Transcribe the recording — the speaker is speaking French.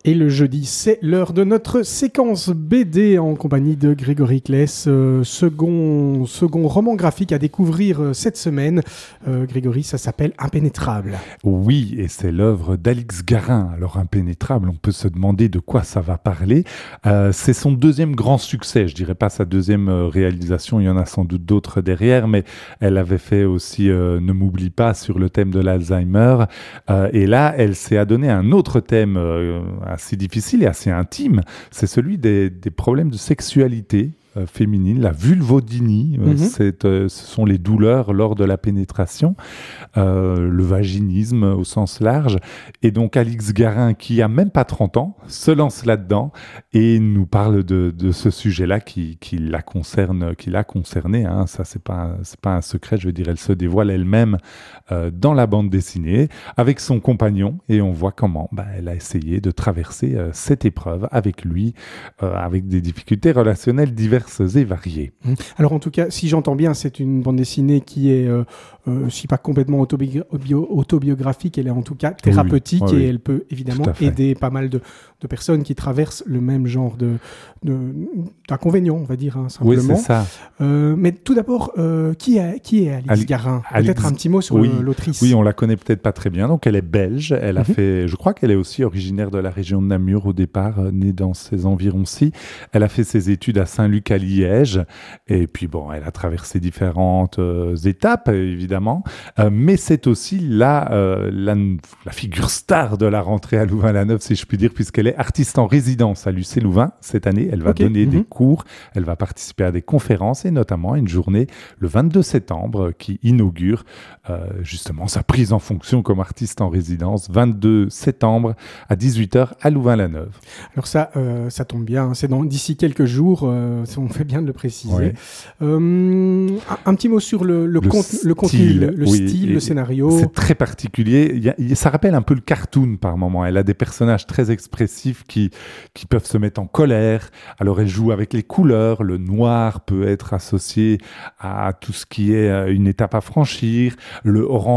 Et le jeudi, c'est l'heure de notre séquence BD en compagnie de Grégory Claes, second roman graphique à découvrir cette semaine. Grégory, ça s'appelle Impénétrable. Oui, et c'est l'œuvre d'Alix Garin. Alors Impénétrable, on peut se demander de quoi ça va parler. C'est son deuxième grand succès, je dirais pas sa deuxième réalisation, il y en a sans doute d'autres derrière, mais elle avait fait aussi Ne m'oublie pas sur le thème de l'Alzheimer. Et là, elle s'est adonnée à un autre thème assez difficile et assez intime, c'est celui des problèmes de sexualité féminine, la vulvodynie, ce sont les douleurs lors de la pénétration, le vaginisme au sens large. Et donc Alix Garin, qui a même pas 30 ans, se lance là-dedans et nous parle de ce sujet-là qui la concerné. Hein. Ça, c'est pas un secret, je veux dire, elle se dévoile elle-même dans la bande dessinée avec son compagnon et on voit comment elle a essayé de traverser cette épreuve avec lui, avec des difficultés relationnelles diverses et variées. Alors en tout cas, si j'entends bien, c'est une bande dessinée qui est, si pas complètement autobiographique, elle est en tout cas thérapeutique et elle peut évidemment aider pas mal de personnes qui traversent le même genre d'inconvénients, on va dire, hein, simplement. Oui, c'est ça. Mais tout d'abord, qui est Alix Garin ? Peut-être un petit mot sur l'autrice. Oui, on la connaît peut-être pas très bien. Donc elle est belge. Elle a fait, je crois qu'elle est aussi originaire de la région de Namur au départ, née dans ces environs-ci. Elle a fait ses études à Saint-Luc à Liège. Et puis elle a traversé différentes étapes, évidemment. Mais c'est aussi la figure star de la rentrée à Louvain-la-Neuve, si je puis dire, puisqu'elle est artiste en résidence à l'UC Louvain cette année. Elle va donner des cours, elle va participer à des conférences et notamment à une journée le 22 septembre qui inaugure justement sa prise en fonction comme artiste en résidence, 22 septembre à 18h à Louvain-la-Neuve. Alors ça tombe bien, c'est d'ici quelques jours, on fait bien de le préciser. Ouais. Un petit mot sur le contenu, le style, le scénario. C'est très particulier. Ça rappelle un peu le cartoon par moment. Elle a des personnages très expressifs qui peuvent se mettre en colère. Alors elle joue avec les couleurs. Le noir peut être associé à tout ce qui est une étape à franchir. Le orange